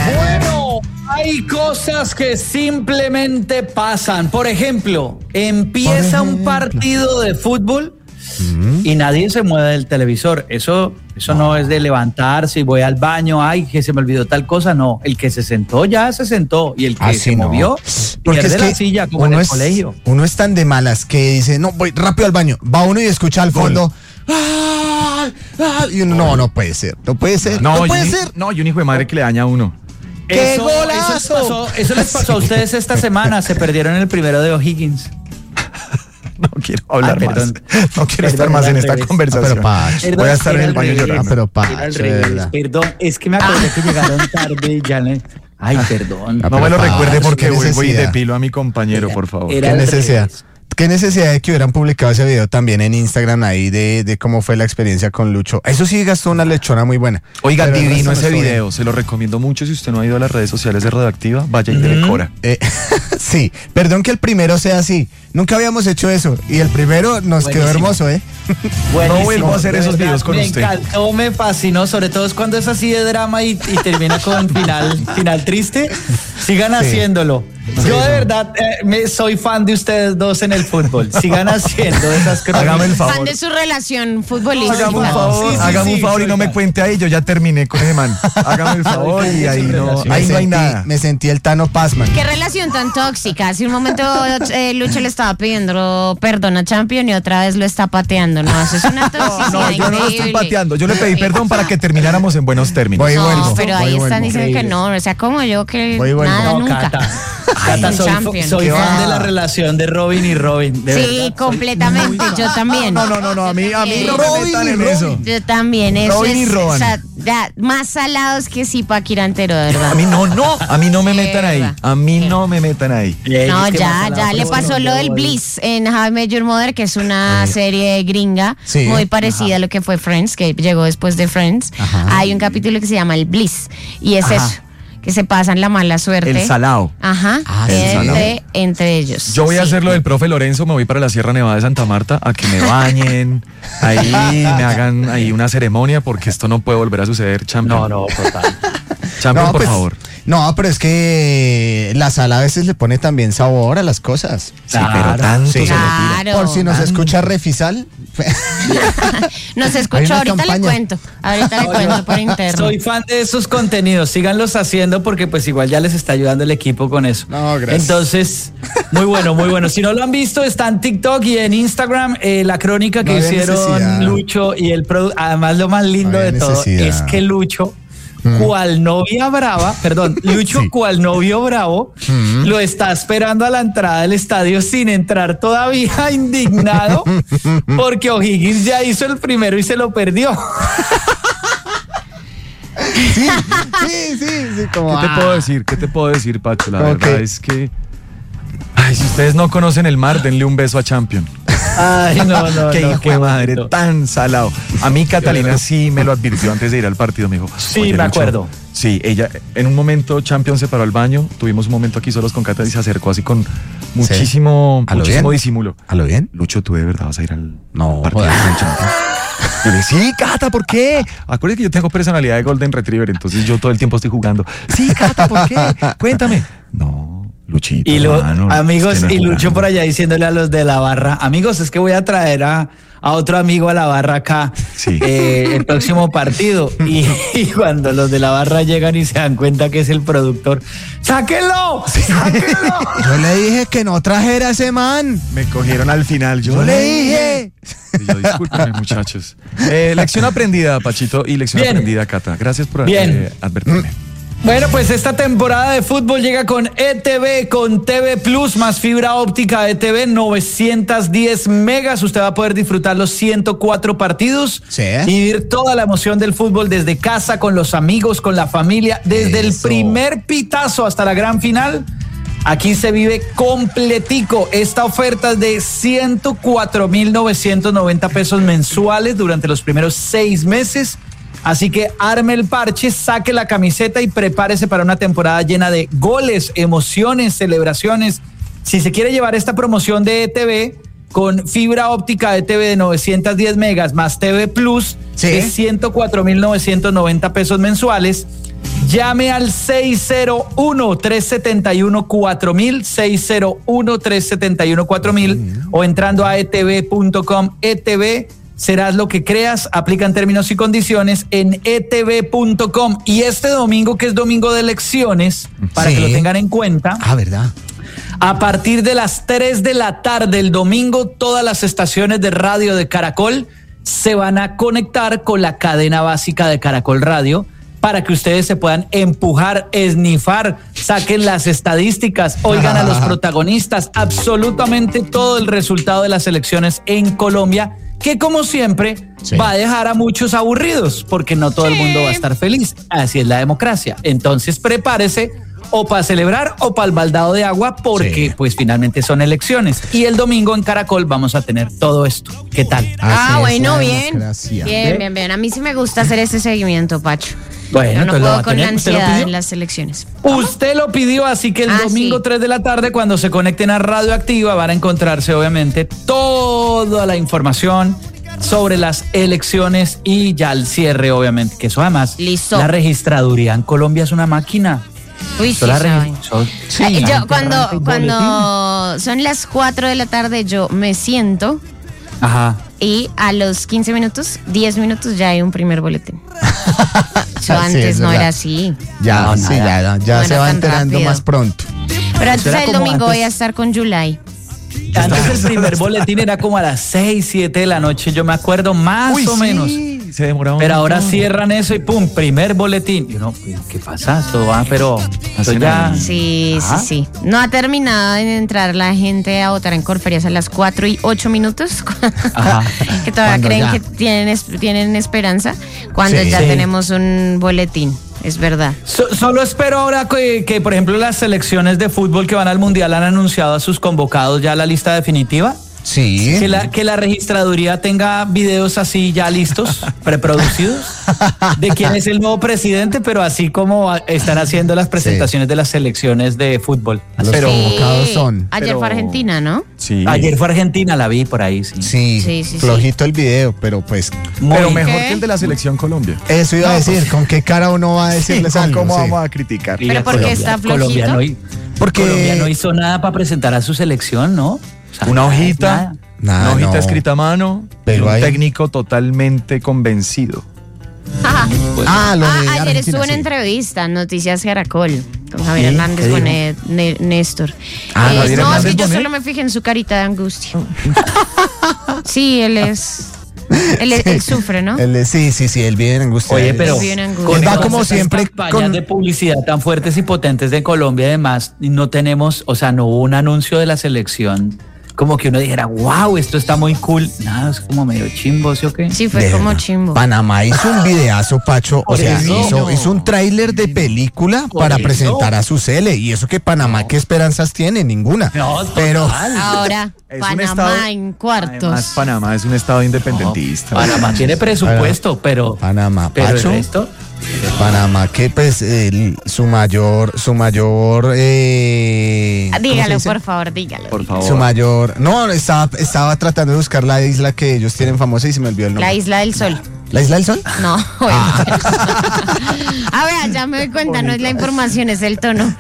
Bueno, hay cosas que simplemente pasan. Por ejemplo, empieza un partido de fútbol y nadie se mueve del televisor. Eso no es de levantarse y voy al baño, ay, que se me olvidó tal cosa. No, el que se sentó ya se sentó y el que se movió pierde la silla como en el colegio. Uno es tan de malas que dice, no, voy rápido al baño. Va uno y escucha al fondo. Y uno, no puede ser. No puede ser. No y un hijo de madre que le daña a uno. ¡Qué golazo! Eso les pasó a ustedes esta semana. Se perdieron el primero de O'Higgins. No quiero hablar más. No quiero estar más en esta conversación. Voy a estar en el baño llorando. Pero perdón, es que me acordé que llegaron tarde y ya le... Ay, perdón. No me lo recuerde porque voy y depilo a mi compañero, por favor. ¿Qué necesidad? ¿Qué necesidad de que hubieran publicado ese video también en Instagram ahí de cómo fue la experiencia con Lucho? Eso sí gastó una lechona muy buena. Oiga, divino ese video, se lo recomiendo mucho. Si usted no ha ido a las redes sociales de Radioactiva, vaya y decora. Sí, perdón que el primero sea así. Nunca habíamos hecho eso y el primero nos quedó hermoso, No vuelvo a hacer esos videos con usted. Me encantó, me fascinó, sobre todo es cuando es así de drama y termina con final triste. Sigan haciéndolo. Yo de verdad soy fan de ustedes dos en el fútbol. Sigan haciendo esas cosas. Hágame el favor. Fan de su relación futbolística. Hágame un favor y no me cuente ahí. Yo ya terminé con ese man. Hágame el favor y ahí no hay nada. Me sentí el Tano Pazman. Qué relación tan tóxica. Hace un momento Lucho le estaba pidiendo perdón a Champion y otra vez lo está pateando. No, eso es una toxicidad. No, yo no lo estoy pateando. Yo le pedí perdón para que termináramos en buenos términos. Pero ahí están diciendo que no. O sea, como yo que nada, nunca. Cata, soy fan de la relación de Robin y Robin. Sí, completamente. Yo también. No. A mí no me metan en eso. Yo también. Eso Robin y Roban. O sea, más salados que Zipaquirá entero, de verdad. A mí no me metan ahí. A mí no me metan ahí. No, ya le pasó lo del Bliss en How I Met Your Mother, que es una serie gringa muy parecida a lo que fue Friends, que llegó después de Friends. Hay un capítulo que se llama El Bliss y es eso, que se pasan la mala suerte. El salao. Entre ellos. Yo voy a hacer lo del profe Lorenzo, me voy para la Sierra Nevada de Santa Marta a que me bañen, ahí me hagan ahí una ceremonia, porque esto no puede volver a suceder, Champion. No, total. Champion, por favor. No, pero es que la sal a veces le pone también sabor a las cosas. Claro, sí, pero tanto se lo tira. Por si nos escucha Refisal. Nos escuchó, ahorita le cuento por interno. Soy fan de esos contenidos, síganlos haciendo porque pues igual ya les está ayudando el equipo con eso. No, gracias. Entonces, muy bueno. Si no lo han visto, está en TikTok y en Instagram la crónica que hicieron Lucho y el producto. Además, lo más lindo de todo es que Lucho, cual novio bravo, lo está esperando a la entrada del estadio sin entrar todavía, indignado porque O'Higgins ya hizo el primero y se lo perdió. Sí, como, ¿Qué te puedo decir, Pacho? La verdad es que si ustedes no conocen el mar, denle un beso a Champion. Ay, no. Qué hijo de madre, tan salado. A mí Catalina sí me lo advirtió antes de ir al partido, me dijo. Sí, me acuerdo. Sí, ella, en un momento Champion se paró al baño, tuvimos un momento aquí solos con Cata y se acercó así con muchísimo disimulo. ¿A lo bien? Lucho, ¿tú de verdad vas a ir al partido con Champion? Yo le dije, sí, Cata, ¿por qué? Acuérdate que yo tengo personalidad de Golden Retriever, entonces yo todo el tiempo estoy jugando. Sí, Cata, ¿por qué? Cuéntame. No, Luchito. Y amigos, y Lucho por allá diciéndole a los de la barra, amigos, es que voy a traer a otro amigo a la barra acá el próximo partido. Y cuando los de la barra llegan y se dan cuenta que es el productor, ¡sáquenlo! Yo le dije que no trajera a ese man. Me cogieron al final. Yo le dije. Y yo, discúlpenme, muchachos. Lección aprendida, Pachito, y lección aprendida, Cata. Gracias por advertirme. Bueno, pues esta temporada de fútbol llega con ETV, con TV Plus más fibra óptica ETV, 910 megas. Usted va a poder disfrutar los 104 partidos y vivir toda la emoción del fútbol desde casa, con los amigos, con la familia, desde el primer pitazo hasta la gran final. Aquí se vive completico. Esta oferta es de 104,990 pesos mensuales durante los primeros 6 meses. Así que arme el parche, saque la camiseta y prepárese para una temporada llena de goles, emociones, celebraciones. Si se quiere llevar esta promoción de ETV con fibra óptica ETV de 910 megas más TV Plus, es 104,990 pesos mensuales. llame al 601-371-4000, 601-371-4000 o entrando a etv.com, ETV, serás lo que creas, aplican términos y condiciones en etv.com. Y este domingo, que es domingo de elecciones, para que lo tengan en cuenta. ¿Verdad? A partir de las 3 de la tarde el domingo, todas las estaciones de radio de Caracol se van a conectar con la cadena básica de Caracol Radio para que ustedes se puedan empujar, esnifar, saquen las estadísticas, oigan a los protagonistas, absolutamente todo el resultado de las elecciones en Colombia, que como siempre va a dejar a muchos aburridos, porque no todo el mundo va a estar feliz. Así es la democracia. Entonces prepárese o para celebrar o para el baldado de agua, porque pues finalmente son elecciones. Y el domingo en Caracol vamos a tener todo esto. ¿Qué tal? Bueno, bien. Bien. A mí sí me gusta hacer ese seguimiento, Pacho. Bueno, no puedo con la ansiedad en las elecciones. Usted lo pidió, así que el domingo 3 de la tarde, cuando se conecten a Radioactiva, van a encontrarse obviamente toda la información sobre las elecciones y ya el cierre, obviamente, que eso además, la registraduría en Colombia es una máquina. Uy, yo cuando son las 4 de la tarde yo me siento. Y a los 15 minutos, 10 minutos ya hay un primer boletín. Yo antes no era así. Ya se va enterando rápido. Más pronto. Pero antes el domingo voy a estar con Yulai. Antes el primer boletín era como a las 6, 7 de la noche, yo me acuerdo, más o menos. Se demoraba. Pero ahora cierran eso y pum, primer boletín. Y uno, ¿qué pasa? Esto va, pero esto ya. Sí. No ha terminado de entrar la gente a votar en Corferias a las 4:08. Que todavía creen que tienen esperanza cuando ya tenemos un boletín. Es verdad. Solo espero ahora que, por ejemplo, las selecciones de fútbol que van al Mundial han anunciado a sus convocados ya la lista definitiva. Sí. Que la registraduría tenga videos así ya listos, preproducidos, de quién es el nuevo presidente, pero así como están haciendo las presentaciones de las selecciones de fútbol. Los convocados son. Ayer fue Argentina, ¿no? Sí. Ayer fue Argentina, la vi por ahí, Sí. Flojito el video, pero pues. Pero mejor que el de la selección Colombia. Eso iba a decir, ¿con qué cara uno va a decirles algo? ¿Cómo vamos a criticar? Pero ¿por qué está flojito? Colombia no hizo nada para presentar a su selección, ¿no? O sea, una hojita, una hojita escrita a mano, pero un técnico totalmente convencido. Ayer estuvo en entrevista en Noticias Caracol con Javier Hernández Bonet, Néstor. No, es que yo solo me fijé en su carita de angustia. Sí, él sufre, ¿no? Sí, él vive en angustia. Oye, pero va como siempre campañas de publicidad tan fuertes y potentes de Colombia, además, no tenemos, o sea, no hubo un anuncio de la selección como que uno dijera, wow, esto está muy cool. Nada, es como medio chimbo, ¿sí o qué? Sí, fue como chimbo. Panamá hizo un videazo, Pacho. O sea, hizo un tráiler de película para presentar a su Cele. Y eso que Panamá, ¿qué esperanzas tiene? Ninguna. Pero ahora, Panamá en cuartos. Además, Panamá es un estado independentista. Panamá tiene presupuesto, pero Pacho, esto. Panamá, que pues su mayor dígalo, por favor, dígalo. Por favor. Su mayor, no, estaba tratando de buscar la isla que ellos tienen famosa y se me olvidó el nombre. La Isla del Sol. ¿La Isla del Sol? No, a ver, ya me doy cuenta, no es la información, es el tono.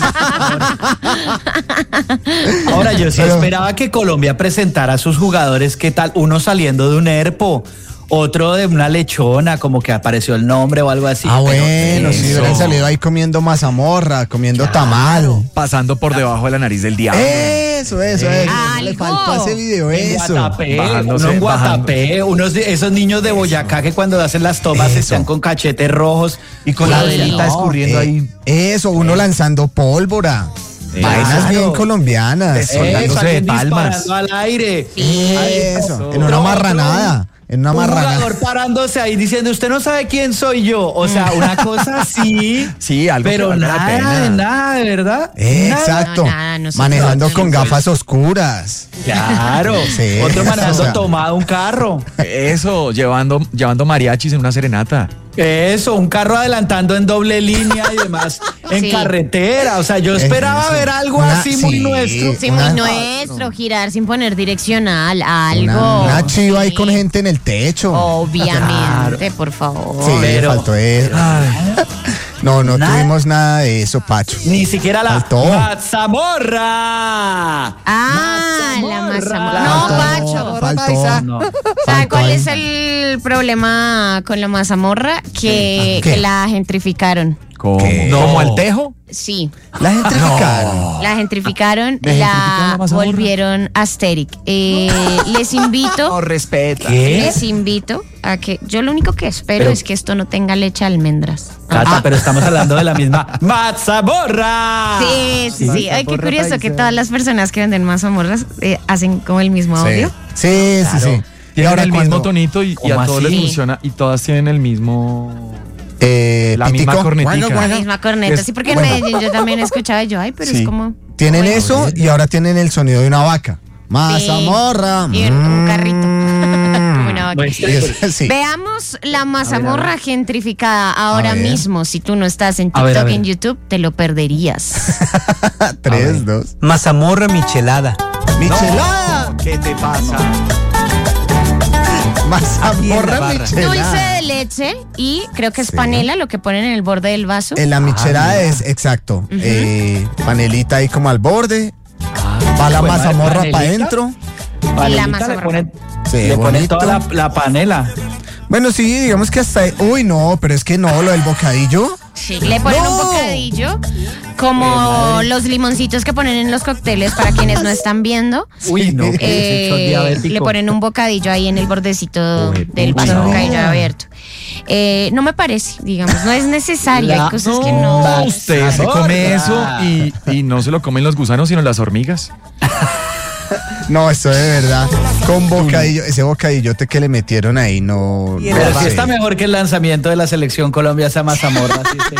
Ahora, yo sí esperaba que Colombia presentara a sus jugadores, ¿qué tal? Uno saliendo de un herpo, otro de una lechona, como que apareció el nombre o algo así. Bueno, si hubieran salido ahí comiendo mazamorra, comiendo tamal. Pasando por debajo de la nariz del diablo. Eso. Le faltó ese video, eso. En Guatapé, esos niños de Boyacá que cuando hacen las tomas están con cachetes rojos y con la velita escurriendo ahí. Eso, uno lanzando pólvora. Vainas bien colombianas. Colgándose de palmas. Disparando al aire. Eso, en una marranada. En una marranada. Un jugador parándose ahí diciendo, usted no sabe quién soy yo. O sea, una cosa así. Sí, algo pero que nada, de verdad. Exacto. No, manejando con gafas oscuras. Claro. Sí, otro manejando tomado un carro. Eso, llevando mariachis en una serenata. Eso, un carro adelantando en doble línea y demás en carretera. O sea, yo esperaba ver algo así muy nuestro. Sí, muy nuestro, girar sin poner direccional, algo. Una chiva ahí con gente en el techo. Obviamente, por favor. Sí, pero faltó eso. No tuvimos nada de eso, Pacho. Ni siquiera la mazamorra. La mazamorra. No, Pacho. Faltó. ¿Sabe cuál es el problema con la mazamorra? Que la gentrificaron. ¿Como al Tejo? Sí. La gentrificaron. La gentrificaron, la volvieron asteric. Les invito. No respeta. Les invito a que. Yo lo único que espero es que esto no tenga leche de almendras. Cata, pero estamos hablando de la misma mazamorra. Sí. Ay, qué curioso que todas las personas que venden mazamorras hacen como el mismo audio. Sí. Tienen el mismo tonito y a todos les funciona. Y todas tienen el mismo. La misma cornetica. La misma corneta. Sí, porque en Medellín yo también escuchaba pero es como. Tienen eso y ahora tienen el sonido de una vaca. Mazamorra. Y un carrito. Como una vaca. Sí. Veamos la mazamorra gentrificada ahora mismo. Si tú no estás en TikTok, en YouTube, te lo perderías. 3, 2. Mazamorra michelada. ¡Michelada! ¿Qué te pasa? Mazamorra michelada. Dulce de leche y creo que es panela lo que ponen en el borde del vaso. En la michelada es, exacto. Panelita ahí como al borde. Va la mazamorra para adentro. La mazamorra. Le ponen toda la panela. Bueno, sí, digamos que hasta... Uy, no, pero es que no, lo del bocadillo. Sí, le ponen un bocadillo, como los limoncitos que ponen en los cócteles para quienes no están viendo. Uy, no, le ponen un bocadillo ahí en el bordecito del vaso, bocadillo abierto. No me parece, digamos, no es necesario, hay cosas que no. Usted se come eso y no se lo comen los gusanos, sino las hormigas. No, esto de verdad. Con bocadillo, ese bocadillote que le metieron ahí, no. Pero sí está mejor que el lanzamiento de la selección Colombia, esa mazamorra.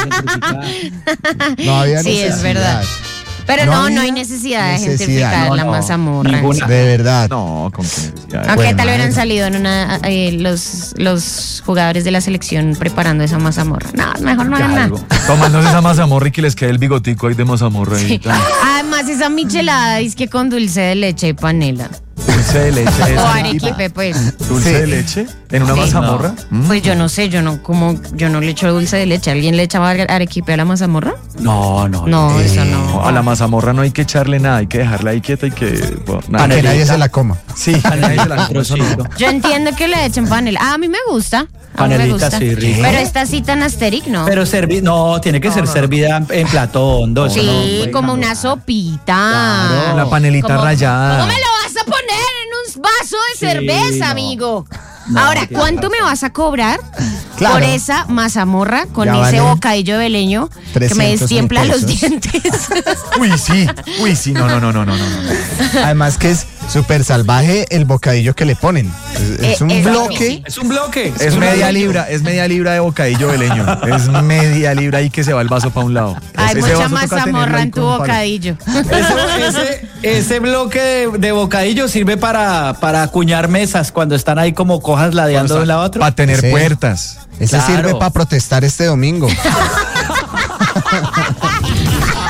No había sí, necesidad. Es verdad. Pero no hay necesidad de gentrificar la mazamorra. Ninguna. De verdad. No, ¿con qué necesidad? Aunque tal hubieran salido en una los jugadores de la selección preparando esa mazamorra. No, mejor no hagan nada. Tomándose esa mazamorra y que les quede el bigotico ahí de mazamorra. Sí. Además, esa michelada es que con dulce de leche y panela. Dulce de leche. O arequipe, pues. ¿Dulce de leche? ¿En una mazamorra? No. Pues yo no sé, yo no le echo dulce de leche. ¿Alguien le echaba arequipe a la mazamorra? No, eso no. A la mazamorra no hay que echarle nada, hay que dejarla ahí quieta y que... Para que nadie se la coma. Sí, nadie se la coma. Yo entiendo que le echen panela. A mí me gusta. Panelita, sí, rico. Pero esta así tan asteric, ¿no? Pero tiene que ser servida en plato hondo. Sí, como una sopita. Claro. La panelita rallada. ¿Cómo me lo vas a poner en un vaso de cerveza, amigo? Ahora, ¿cuánto me vas a cobrar por esa mazamorra con ese bocadillo beleño que me destiempla los dientes? Uy, sí, no. Además que es súper salvaje el bocadillo que le ponen. Es un bloque. Es un bloque. Es media libra de bocadillo beleño. Es media libra ahí que se va el vaso para un lado. Hay mucha mazamorra en tu bocadillo. Ese bloque de bocadillo sirve para acuñar mesas cuando están ahí como cojas ladeando de un lado a otro. Para tener puertas. Ese sirve para protestar este domingo.